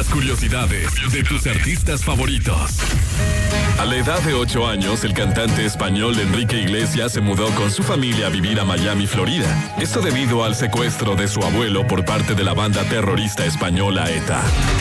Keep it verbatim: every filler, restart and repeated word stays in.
Las curiosidades de tus artistas favoritos. A la edad de ocho años, el cantante español Enrique Iglesias se mudó con su familia a vivir a Miami, Florida. Esto debido al secuestro de su abuelo por parte de la banda terrorista española ETA.